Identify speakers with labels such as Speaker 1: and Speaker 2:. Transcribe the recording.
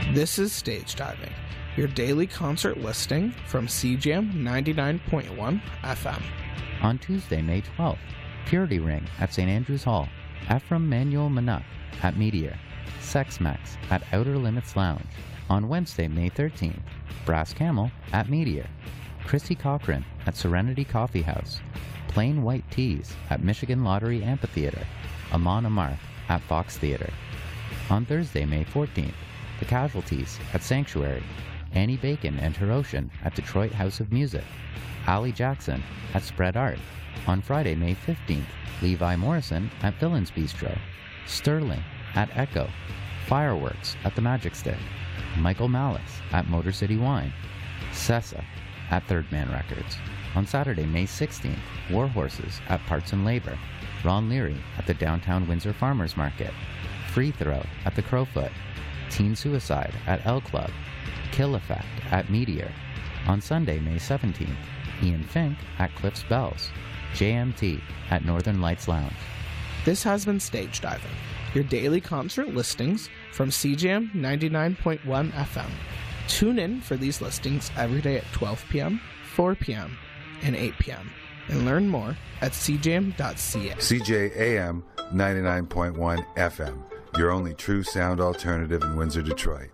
Speaker 1: This is Stage Diving, your daily concert listing from CJAM 99.1 FM.
Speaker 2: On Tuesday, May 12th, Purity Ring at St. Andrew's Hall, Ephraim Manuel Manuk at Meteor, Sex Mex at Outer Limits Lounge. On Wednesday, May 13th, Brass Camel at Meteor, Chrissy Cochran at Serenity Coffee House, Plain White Tees at Michigan Lottery Amphitheater, Amon Amarth at Fox Theater. On Thursday, May 14th, The Casualties at Sanctuary, Annie Bacon and Hirotion at Detroit House of Music, Allie Jackson at Spread Art. On Friday, May 15th, Levi Morrison at Villains Bistro, Sterling at Echo, Fireworks at The Magic Stick, Michael Malice at Motor City Wine, Sessa at Third Man Records. On Saturday, May 16th, Warhorses at Parts and Labor, Ron Leary at the Downtown Windsor Farmers Market, Free Throw at the Crowfoot, Teen Suicide at L Club, Kill Effect at Meteor. On Sunday, May 17th, Ian Fink at Cliffs Bells, JMT at Northern Lights Lounge.
Speaker 1: This has been Stage Diving, your daily concert listings from CJAM 99.1 FM. Tune in for these listings every day at 12 p.m., 4 p.m., and 8 p.m. and learn more at cjam.ca.
Speaker 3: CJAM 99.1 FM, your only true sound alternative in Windsor, Detroit.